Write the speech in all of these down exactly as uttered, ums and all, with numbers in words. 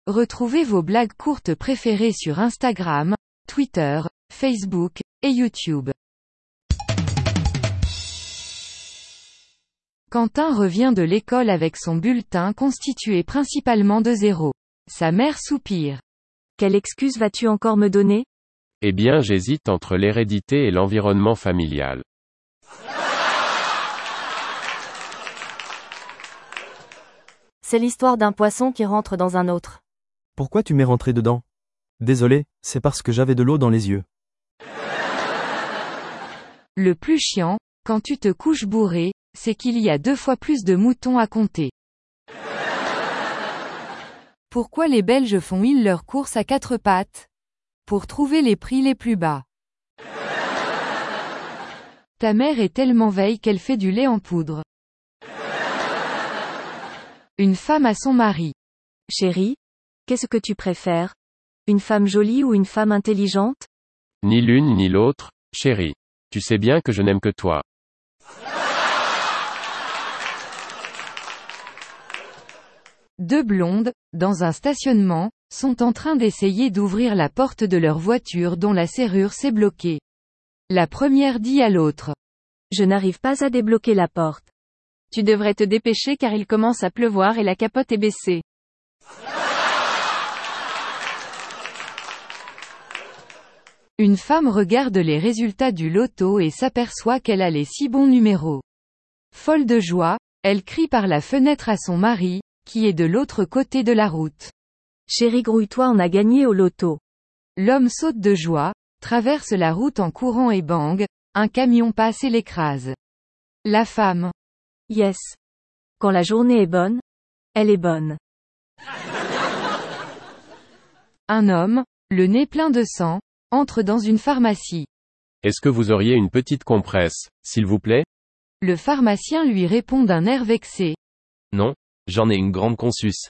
Retrouvez vos blagues courtes préférées sur Instagram, Twitter, Facebook, et YouTube. Quentin revient de l'école avec son bulletin constitué principalement de zéros. Sa mère soupire. Quelle excuse vas-tu encore me donner? Eh bien, j'hésite entre l'hérédité et l'environnement familial. C'est l'histoire d'un poisson qui rentre dans un autre. Pourquoi tu m'es rentré dedans? Désolé, c'est parce que j'avais de l'eau dans les yeux. Le plus chiant, quand tu te couches bourré, c'est qu'il y a deux fois plus de moutons à compter. Pourquoi les Belges font-ils leurs courses à quatre pattes? Pour trouver les prix les plus bas. Ta mère est tellement veille qu'elle fait du lait en poudre. Une femme à son mari. Chérie, qu'est-ce que tu préfères? Une femme jolie ou une femme intelligente? Ni l'une ni l'autre, chérie. Tu sais bien que je n'aime que toi. Deux blondes, dans un stationnement, sont en train d'essayer d'ouvrir la porte de leur voiture dont la serrure s'est bloquée. La première dit à l'autre. Je n'arrive pas à débloquer la porte. Tu devrais te dépêcher car il commence à pleuvoir et la capote est baissée. Une femme regarde les résultats du loto et s'aperçoit qu'elle a les six bons numéros. Folle de joie, elle crie par la fenêtre à son mari, qui est de l'autre côté de la route. Chérie, grouille-toi, on a gagné au loto. L'homme saute de joie, traverse la route en courant et bang, un camion passe et l'écrase. La femme. Yes. Quand la journée est bonne, elle est bonne. Un homme, le nez plein de sang, entre dans une pharmacie. Est-ce que vous auriez une petite compresse, s'il vous plaît? Le pharmacien lui répond d'un air vexé. Non, j'en ai une grande consus.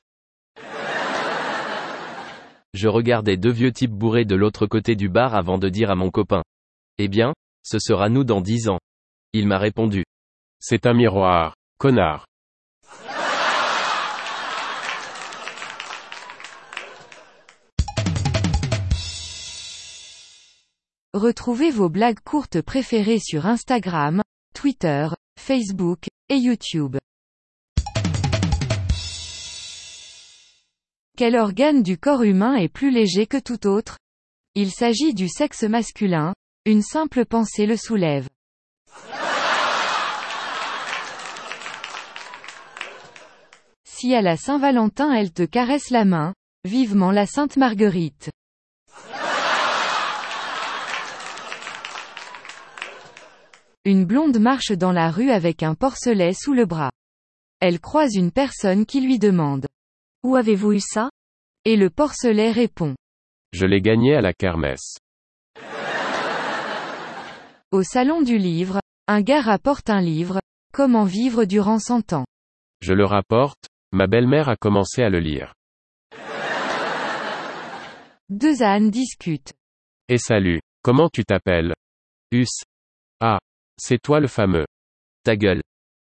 Je regardais deux vieux types bourrés de l'autre côté du bar avant de dire à mon copain. Eh bien, ce sera nous dans dix ans. Il m'a répondu. C'est un miroir, connard. Retrouvez vos blagues courtes préférées sur Instagram, Twitter, Facebook, et YouTube. Quel organe du corps humain est plus léger que tout autre? Il s'agit du sexe masculin, une simple pensée le soulève. Si à la Saint-Valentin elle te caresse la main, vivement la Sainte Marguerite. Une blonde marche dans la rue avec un porcelet sous le bras. Elle croise une personne qui lui demande. Où avez-vous eu ça? Et le porcelet répond. Je l'ai gagné à la kermesse. Au salon du livre, un gars rapporte un livre, Comment vivre durant cent ans. Je le rapporte, ma belle-mère a commencé à le lire. Deux ânes discutent. Et salut, comment tu t'appelles? Us. Ah. C'est toi le fameux. Ta gueule.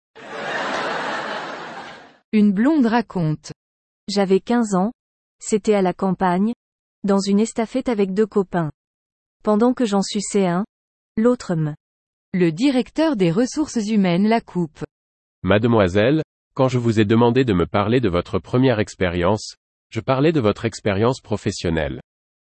Une blonde raconte. J'avais quinze ans. C'était à la campagne. Dans une estafette avec deux copains. Pendant que j'en suçais un, l'autre me. Le directeur des ressources humaines la coupe. Mademoiselle, quand je vous ai demandé de me parler de votre première expérience, je parlais de votre expérience professionnelle.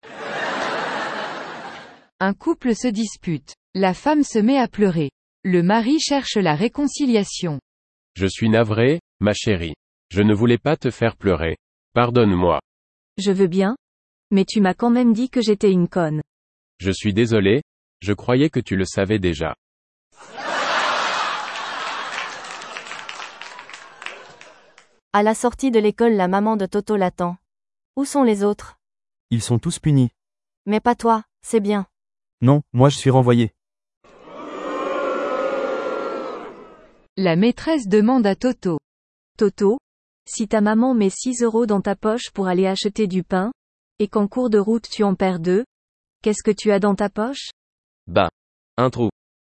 Un couple se dispute. La femme se met à pleurer. Le mari cherche la réconciliation. Je suis navré, ma chérie. Je ne voulais pas te faire pleurer. Pardonne-moi. Je veux bien. Mais tu m'as quand même dit que j'étais une conne. Je suis désolé, je croyais que tu le savais déjà. À la sortie de l'école, la maman de Toto l'attend. Où sont les autres? Ils sont tous punis. Mais pas toi, c'est bien. Non, moi je suis renvoyé. La maîtresse demande à Toto. Toto, si ta maman met six euros dans ta poche pour aller acheter du pain, et qu'en cours de route tu en perds deux, qu'est-ce que tu as dans ta poche? Bah. Un trou.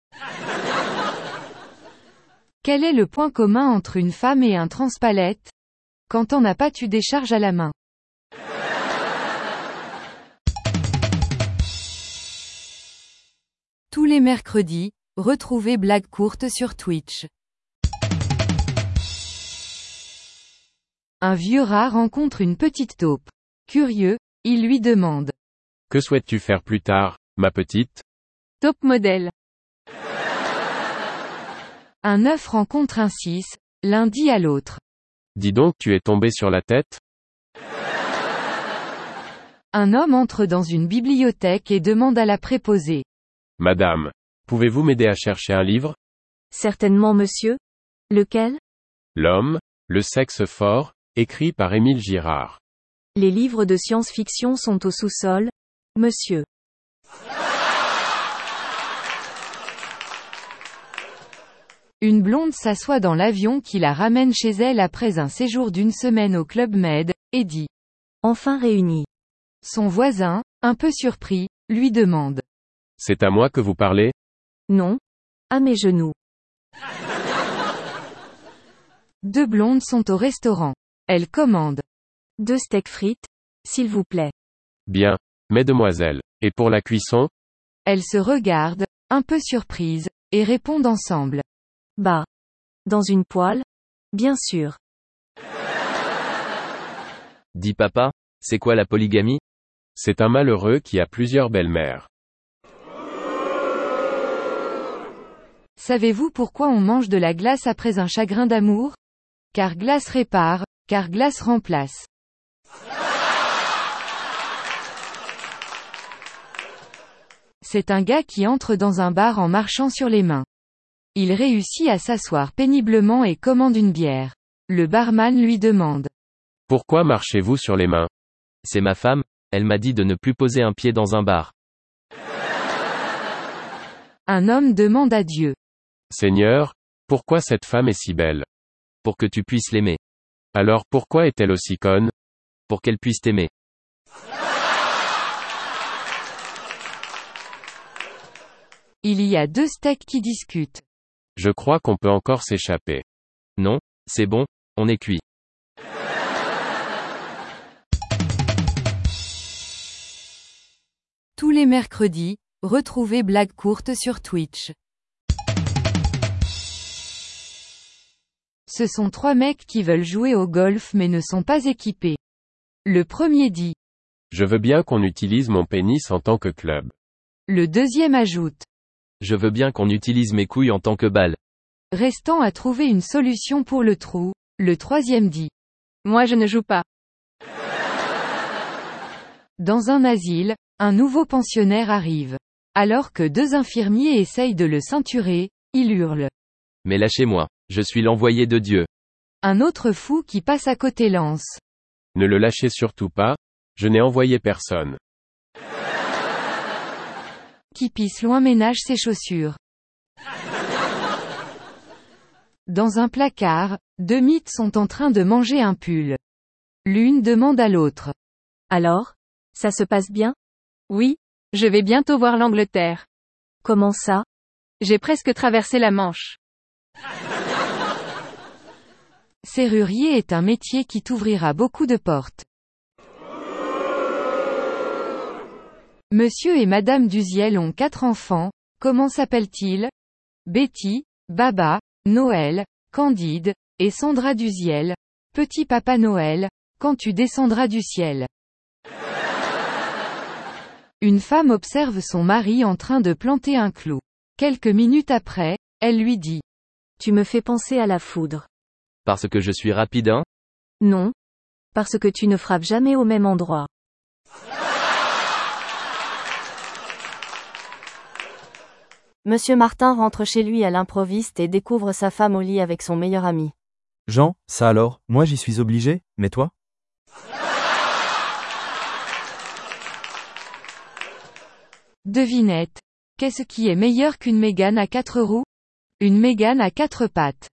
Quel est le point commun entre une femme et un transpalette? Quand t'en as pas tu décharges à la main. les mercredis, retrouvez Blague courte sur Twitch. Un vieux rat rencontre une petite taupe. Curieux, il lui demande. Que souhaites-tu faire plus tard, ma petite? Top modèle. Un œuf rencontre un six, l'un dit à l'autre. Dis donc, tu es tombé sur la tête? Un homme entre dans une bibliothèque et demande à la préposée. Madame, pouvez-vous m'aider à chercher un livre? Certainement monsieur. Lequel? L'homme, le sexe fort, écrit par Émile Girard. Les livres de science-fiction sont au sous-sol, monsieur. Une blonde s'assoit dans l'avion qui la ramène chez elle après un séjour d'une semaine au Club Med, et dit. Enfin réunis. Son voisin, un peu surpris, lui demande. C'est à moi que vous parlez? Non. À mes genoux. Deux blondes sont au restaurant. Elles commandent. Deux steaks frites, s'il vous plaît. Bien. Mesdemoiselles. Et pour la cuisson? Elles se regardent, un peu surprises, et répondent ensemble. Bah. Dans une poêle? Bien sûr. Dis papa, c'est quoi la polygamie? C'est un malheureux qui a plusieurs belles-mères. Savez-vous pourquoi on mange de la glace après un chagrin d'amour? Car glace répare, car glace remplace. C'est un gars qui entre dans un bar en marchant sur les mains. Il réussit à s'asseoir péniblement et commande une bière. Le barman lui demande. Pourquoi marchez-vous sur les mains? C'est ma femme, elle m'a dit de ne plus poser un pied dans un bar. Un homme demande à Dieu. Seigneur, pourquoi cette femme est si belle? Pour que tu puisses l'aimer. Alors pourquoi est-elle aussi conne? Pour qu'elle puisse t'aimer. Il y a deux steaks qui discutent. Je crois qu'on peut encore s'échapper. Non, c'est bon, on est cuit. Tous les mercredis, retrouvez Blague courte sur Twitch. Ce sont trois mecs qui veulent jouer au golf mais ne sont pas équipés. Le premier dit. Je veux bien qu'on utilise mon pénis en tant que club. Le deuxième ajoute. Je veux bien qu'on utilise mes couilles en tant que balle. Restant à trouver une solution pour le trou, le troisième dit. Moi je ne joue pas. Dans un asile, un nouveau pensionnaire arrive. Alors que deux infirmiers essayent de le ceinturer, il hurle. Mais lâchez-moi, je suis l'envoyé de Dieu. Un autre fou qui passe à côté lance. Ne le lâchez surtout pas, je n'ai envoyé personne. Qui pisse loin ménage ses chaussures. Dans un placard, deux mythes sont en train de manger un pull. L'une demande à l'autre. Alors? Ça se passe bien? Oui, je vais bientôt voir l'Angleterre. Comment ça? J'ai presque traversé la Manche. Serrurier est un métier qui t'ouvrira beaucoup de portes. Monsieur et Madame Duziel ont quatre enfants, comment s'appellent-ils? Betty, Baba, Noël, Candide, et Sandra Duziel. Petit Papa Noël, quand tu descendras du ciel. Une femme observe son mari en train de planter un clou. Quelques minutes après, elle lui dit. Tu me fais penser à la foudre. Parce que je suis rapide, hein? Non. Parce que tu ne frappes jamais au même endroit. Monsieur Martin rentre chez lui à l'improviste et découvre sa femme au lit avec son meilleur ami. Jean, ça alors, moi j'y suis obligé, mais toi? Devinette. Qu'est-ce qui est meilleur qu'une Mégane à quatre roues? Une Mégane à quatre pattes.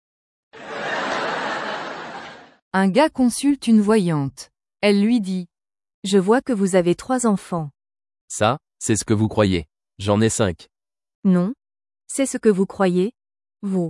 Un gars consulte une voyante. Elle lui dit. Je vois que vous avez trois enfants. Ça, c'est ce que vous croyez. J'en ai cinq. Non. C'est ce que vous croyez, vous.